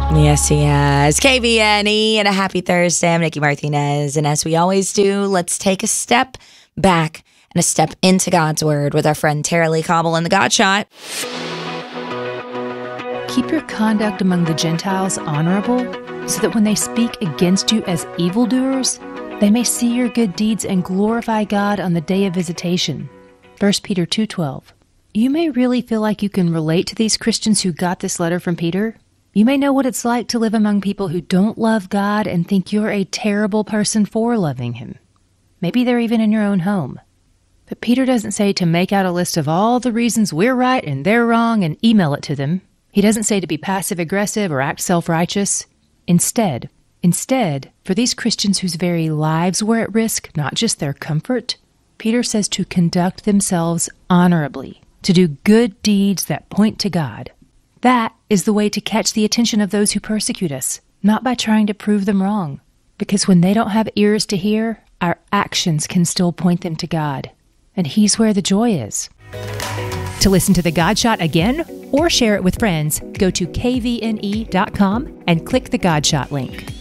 Yes, he has. KVNE and a happy Thursday. I'm Nikki Martinez. And as we always do, let's take a step back and a step into God's Word with our friend Tara Lee Cobble in the God Shot. Keep your conduct among the Gentiles honorable, so that when they speak against you as evildoers, they may see your good deeds and glorify God on the day of visitation. 1 Peter 2:12. You may really feel like you can relate to these Christians who got this letter from Peter. You may know what it's like to live among people who don't love God and think you're a terrible person for loving Him. Maybe they're even in your own home. But Peter doesn't say to make out a list of all the reasons we're right and they're wrong and email it to them. He doesn't say to be passive-aggressive or act self-righteous. Instead, for these Christians whose very lives were at risk, not just their comfort, Peter says to conduct themselves honorably, to do good deeds that point to God. That is the way to catch the attention of those who persecute us, not by trying to prove them wrong. Because when they don't have ears to hear, our actions can still point them to God. And He's where the joy is. To listen to the God Shot again or share it with friends, go to kvne.com and click the God Shot link.